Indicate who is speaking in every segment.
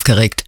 Speaker 1: aufgeregt.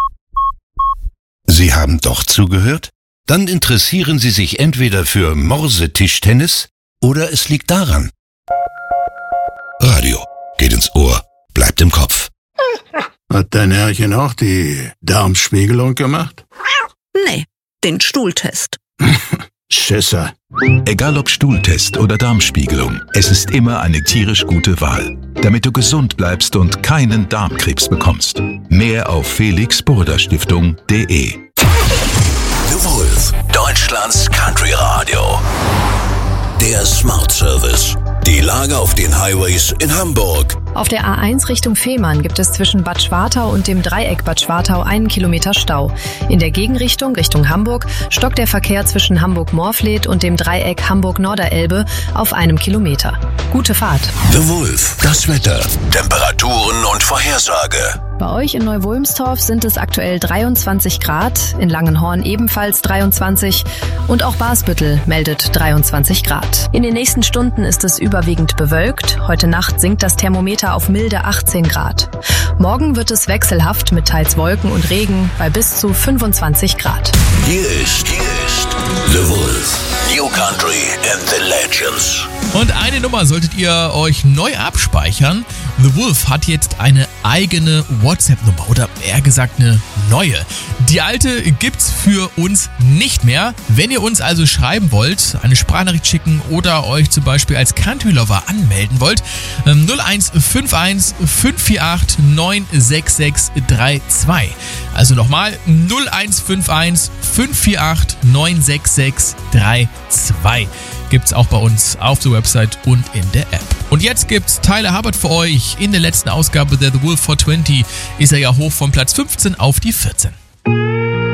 Speaker 2: Sie haben doch zugehört? Dann interessieren Sie sich entweder für Morse-Tischtennis oder es liegt daran. Radio geht ins Ohr, bleibt im Kopf.
Speaker 3: Hat dein Herrchen auch die Darmspiegelung gemacht?
Speaker 1: Nee, den Stuhltest.
Speaker 3: Schisser.
Speaker 4: Egal ob Stuhltest oder Darmspiegelung, es ist immer eine tierisch gute Wahl, damit du gesund bleibst und keinen Darmkrebs bekommst. Mehr auf felixburda-stiftung.de.
Speaker 5: The Wolf, Deutschlands Country Radio. Der Smart Service. Die Lage auf den Highways in Hamburg.
Speaker 6: Auf der A1 Richtung Fehmarn gibt es zwischen Bad Schwartau und dem Dreieck Bad Schwartau 1 Kilometer Stau. In der Gegenrichtung, Richtung Hamburg, stockt der Verkehr zwischen Hamburg-Morfleet und dem Dreieck Hamburg-Norderelbe auf 1 Kilometer. Gute Fahrt.
Speaker 5: The Wolf, das Wetter, Temperaturen und Vorhersage.
Speaker 6: Bei euch in Neu-Wulmstorf sind es aktuell 23 Grad, in Langenhorn ebenfalls 23 und auch Barsbüttel meldet 23 Grad. In den nächsten Stunden ist es überwiegend bewölkt. Heute Nacht sinkt das Thermometer auf milde 18 Grad. Morgen wird es wechselhaft mit teils Wolken und Regen bei bis zu 25 Grad.
Speaker 5: Hier ist The Wolf, New Country and the Legends.
Speaker 7: Und eine Nummer solltet ihr euch neu abspeichern. The Wolf hat jetzt eine eigene WhatsApp-Nummer oder eher gesagt eine neue. Die alte gibt's für uns nicht mehr. Wenn ihr uns also schreiben wollt, eine Sprachnachricht schicken oder euch zum Beispiel als Country Lover anmelden wollt, 0151 548 96632. Also nochmal 0151 548 96632. Gibt's auch bei uns auf der Website und in der App. Und jetzt gibt's Tyler Hubbard für euch. In der letzten Ausgabe der The Wolf 420 ist er ja hoch von Platz 15 auf die 14.